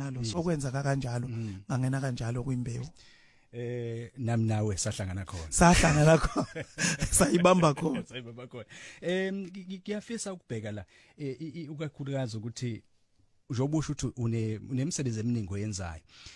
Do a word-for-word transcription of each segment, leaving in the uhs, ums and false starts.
nalo sokwenza kanjalo ngangena kanjalo kwimbewu eh nami nawe sahlangana khona sahlangana khona sayibamba khona sayibamba khona em ngiyafisa ukubheka la ukakhulukazi ukuthi ujobusho ukuthi une unemsebenzi eminingi oyenzayo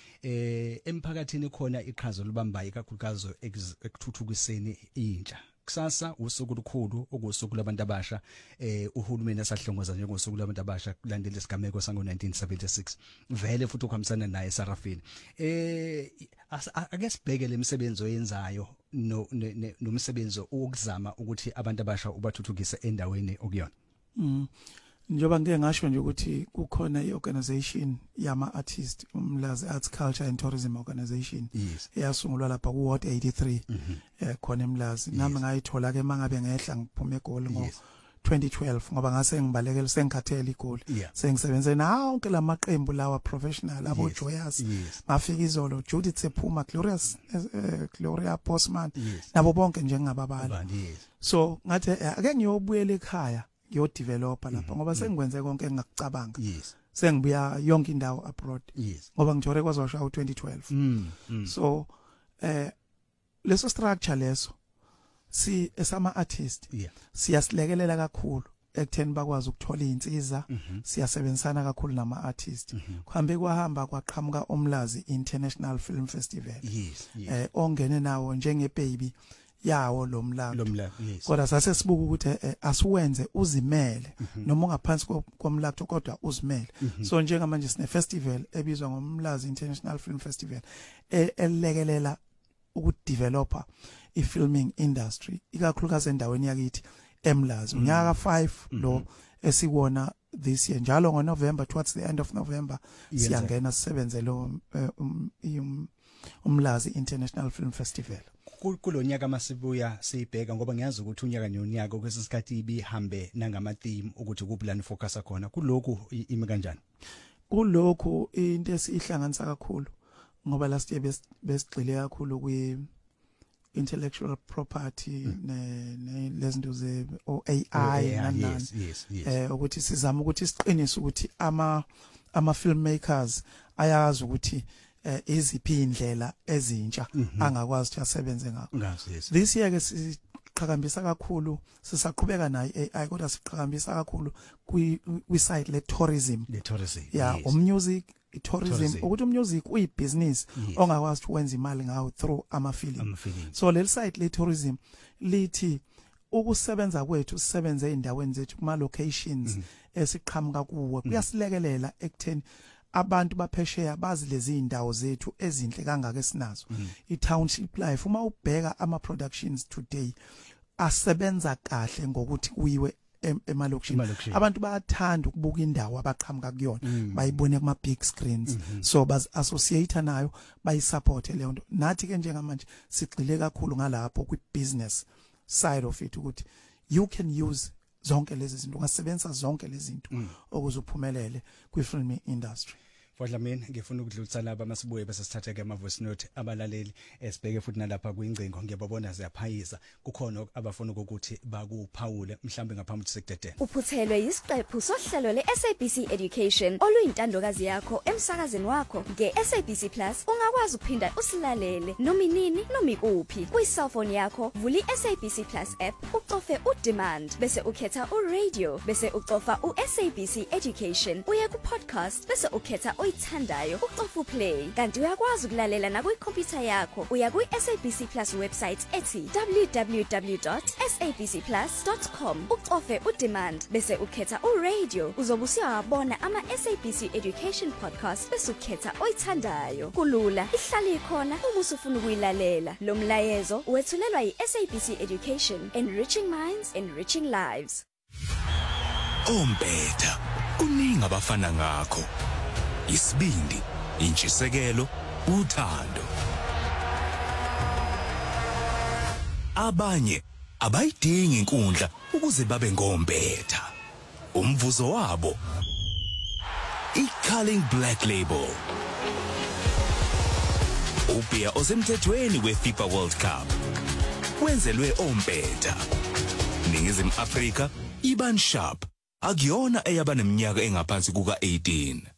eh emphakathini khona iqhaza libambayo kakhulukazi ekuthuthukiseni intsha kusasa usuku olukhulu okusuku labantu abasha eh uhulumeni asahlongoza njengosuku labantu abasha kulandela isigameko sango nineteen seventy-six vele futhi ukuhambisana naye Sarafini eh ake sibheke lemisebenzi oyenzayo no nomsebenzi ukuzama ukuthi abantu abasha ubathuthukise endaweni okuyona mm njoba ngeke ngasho nje ukuthi kukhona iorganization yama artist umlazi Arts Culture and Tourism Organization eyasungulwa lapha ku Ward eighty-three eh khona emlazi nami ngayithola ke mangabe ngehla ngiphume egoli ngo twenty twelve ngoba ngase ngibalekele sengikhathele igoli sengisebenze nawo onke lamaqembu lawa professional abo Joyous ngafika izolo Judith Sephuma Glorious Gloria Postman nabo bonke nje ngababala so ngathi ake ngiyobuyela ekhaya yo developer lapha ngoba sengikwenze konke engakucabanga sengibuya yonke indawo abroad ngoba ngijore kwazosha u twenty twelve so eh leso structure leso si esama artist siyasilekelela kakhulu ekutheni bakwazi ukuthola insiza siyasebenzisana kakhulu nama artist kuhambe kwahamba kwaqhamuka Omlazi International Film Festival eh ongene nawo njenge baby yawo lo mlando kodwa sase sibuka ukuthi asiwenze uzimele noma ungaphansi komlando kodwa uzimele so njengamanje sine festival ebizwa ngomlazi International Film Festival elekelela ukudeveloper ifilming industry ikakhulukazi endaweni yakithi eMlazi unyaka five lo esiwona this year njalo ngo November towards the end of November siyangena sisebenze lo umlazi International Film Festival kulonyaka masibuya sibheka ngoba ngiyazi ukuthi unyaka nonyaka kwesisikhathi ibihambe nangama theme ukuthi kuplan focus khona kuloko imi kanjani kuloko into esihlanganisa kakhulu ngoba last year besigxile kakhulu kwi intellectual property ne lezinto ze A I nanani eh ukuthi sizama ukuthi siqinise ukuthi ama ama filmmakers ayazi ukuthi iziphi indlela ezintsha angakwazi ukuthi asebenze ngakho this year ke siqhakambisa kakhulu sisaqhubeka naye A I kodwa siqhakambisa kakhulu kwi side le tourism le tourism yeah um music tourism ukuthi umusic uyibusiness ongakwazi ukwenza imali ngawo through ama film so le side le tourism lithi ukusebenza kwethu sisebenze endaweni zethu kuma locations esiqhamuka kuwo kuyasilekelela ekutheni abantu baphesheya bazi lezi indawo zethu ezinhle kangaka esinazo i township life uma ubheka ama productions today asebenza kahle ngokuthi kuyiwe emalokishini abantu bayathanda ukubuka indawo abaqhamuka kuyona bayibone kuma big screens so baz associate nayo bayisupport leyo nto nathi ke njengamanje sigxile kakhulu ngalapho kwi business side of it ukuthi you can use zonke lezi zinto ungasebenzisa zonke lezi zinto ukuze uphumelele kwi film industry Fodlamini ngifuna ukudlulisa laba masibuye bese sithatha ke ama voice note abalaleli esibheke futhi nalapha kwingcingo ngiyababona ziyaphayisa kukhona abafuna ukuthi bakuphawule mhlambe ngaphambi ukuthi sekudedene uphuthelwe isiqephu sohlelo leS A B C Education oluyintandokazi yakho emsakazweni wakho ngeS A B C Plus ungakwazi ukuphinda usilalele noma inini noma ikuphi kwi cellphone yakho vuli iS A B C Plus app ucofe uDemand bese ukhetha uRadio bese ucofa uS A B C Education uye ku podcast bese ukhetha oyithandayo ucofa uplay kanti uyakwazi ukulalela na kwi-computer yakho uya kwi-S A B C Plus website ethi w w w dot s a b c plus dot com ucofe uDemand bese ukhetha uRadio uzobe usiyabona ama-S A B C Education podcast bese ukhetha oyithandayo kulula ihlala ikhona uma usufuna ukuyilalela lo mlayezo wethulelwa yi-S A B C Education Enriching Minds Enriching Lives Ompetha kuningi abafana ngakho isibindi intshisekelo uthando abanye abayidingi inkundla ukuze babe ngompetha umvuzo wabo iCulling Black Label ubia osemthethweni weFIFA World Cup wenzelwe ompetha Ningizimu Afrika Iban Sharp akuyona eyabaneminyaka engaphansi kuka eighteen